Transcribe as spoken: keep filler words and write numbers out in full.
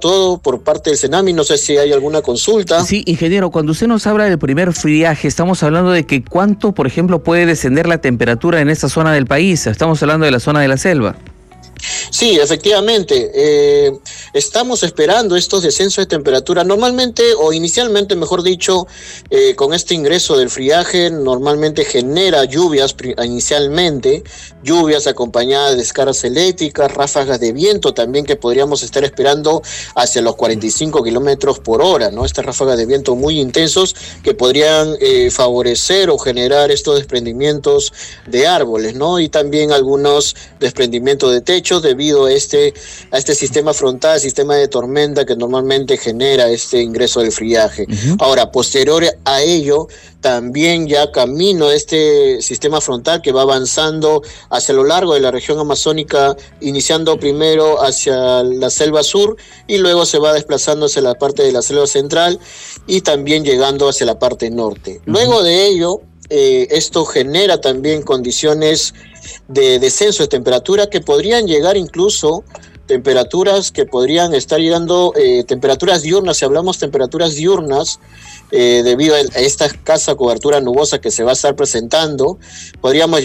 todo por parte del Senami. No sé si hay alguna consulta. Sí, ingeniero, cuando usted nos habla del primer friaje, estamos hablando de que cuánto, por ejemplo, puede descender la temperatura en esta zona del país. Estamos hablando de la zona de la selva. Sí, efectivamente, eh, estamos esperando estos descensos de temperatura. Normalmente, o inicialmente, mejor dicho, eh, con este ingreso del friaje, normalmente genera lluvias inicialmente, lluvias acompañadas de descargas eléctricas, ráfagas de viento también que podríamos estar esperando hacia los cuarenta y cinco kilómetros por hora, ¿no? Estas ráfagas de viento muy intensos que podrían eh, favorecer o generar estos desprendimientos de árboles, ¿no? Y también algunos desprendimientos de techos debido a este, a este sistema frontal, sistema de tormenta que normalmente genera este ingreso del friaje. Uh-huh. Ahora, posterior a ello, también ya camino de este sistema frontal que va avanzando hacia lo largo de la región amazónica, iniciando primero hacia la selva sur y luego se va desplazando hacia la parte de la selva central y también llegando hacia la parte norte. Uh-huh. Luego de ello, eh, esto genera también condiciones de descenso de temperatura que podrían llegar incluso temperaturas que podrían estar llegando, eh, temperaturas diurnas, si hablamos temperaturas diurnas, eh, debido a esta escasa cobertura nubosa que se va a estar presentando, podríamos